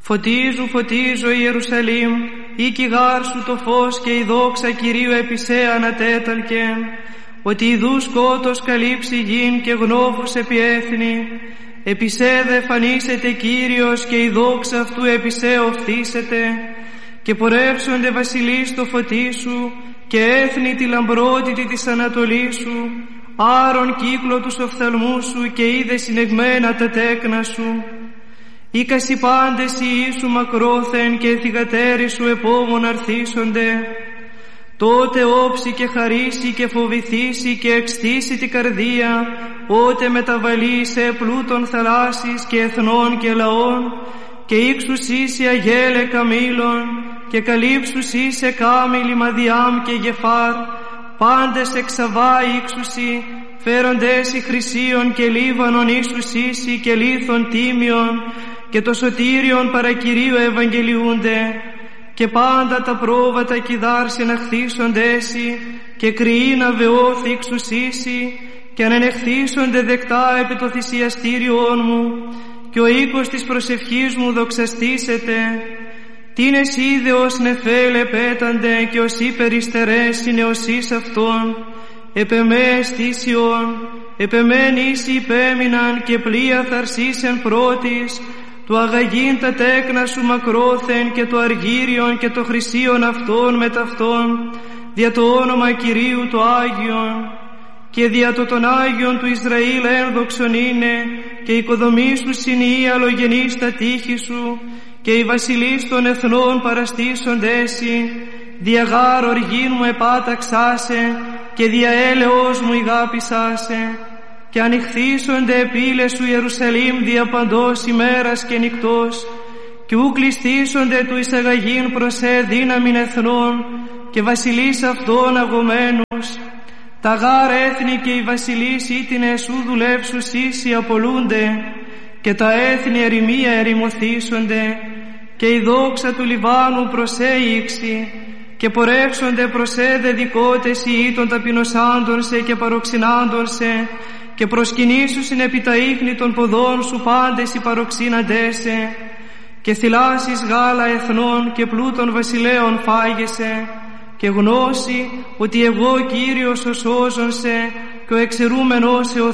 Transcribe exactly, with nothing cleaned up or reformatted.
Φωτίζου, φωτίζω Ιερουσαλήμ, οίκη γάρ σου το φως και η δόξα Κυρίου επισέ ανατέταλκε, ότι ιδού σκότος καλύψει γην και γνώβους επί έθνη, επισέ δε φανίσεται Κύριος και η δόξα αυτού επισέ οφθήσεται, και πορεύσονται βασιλείς το φωτί σου και έθνη τη λαμπρότητη της ανατολής σου, άρον κύκλο τους οφθαλμούς σου και είδε συνεγμένα τα τέκνα σου. Ήκας οι πάντες οι Ιησού μακρόθεν και θυγατέροι σου επόμων αρθίσονται. Τότε όψει και χαρίσει και φοβηθήσει και εξτήσει την καρδία, ότε μεταβαλεί σε πλούτων θαλάσσης και εθνών και λαών, και ήξουσι σε αγέλε καμήλων και καλύψουσι σε κάμη λιμαδιάμ και γεφάρ, πάντες εξαβά ήξουσι, φέροντες οι χρυσίων και λίβανον ίσουσίσι και λίθων τίμιον, και το σωτήριον παρακυρίου ευαγγελιούνται, και πάντα τα πρόβατα κιδάρ συναχθήσονται έσυ, και κρυή να βεώθη εξουσίσι, και ανενεχθήσονται δεκτά επί το θυσιαστήριόν μου, και ο οίκος της προσευχής μου δοξαστήσεται. Τιν εσύ δε ως νεφέλε πέτανται, και ως υπεριστερές είναι ως εις αυτόν, επεμέ αισθήσιον, επεμέν ίσοι υπέμειναν, και πλοία θαρσίσεν πρώτης, του αγαγήν τα τέκνα σου μακρόθεν, και το αργύριον και το χρυσίον αυτόν με ταυτόν, δια το όνομα Κυρίου το Άγιον, και δια το τον Άγιον του Ισραήλ ένδοξον είναι, και η οικοδομή σου συνή αλλογενής τα τείχη σου, και οι βασιλείς των εθνών παραστήσονται έσυ, δια γάρ οργήν μου επάταξάσε, και δια έλεος μου ηγάπησάσε, και ανοιχθήσονται επίλες σου Ιερουσαλήμ δια παντός ημέρας και νυκτός, και ου κλειστήσονται του εισαγαγήν προσέ δύναμην εθνών, και βασιλείς αυτών αγωμένους. Τα γάρ έθνη και οι βασιλείς ήτινε σου δουλεύσους ίσοι απολούνται, και τα έθνη ερημία ερημωθήσονται, και η δόξα του Λιβάνου προσέ ήξη, και πορεύσονται προσέ δε δικότες οι των ταπεινωσάντων σε και παροξυνάντων σε, και προσκυνήσουσιν επί τα ίχνη των ποδών σου πάντες οι παροξύναντέσαι, και θυλάσεις γάλα εθνών και πλούτων βασιλέων φάγεσαι, και γνώση ότι εγώ Κύριος ο σώζον σε, και ο εξαιρούμενος σε ο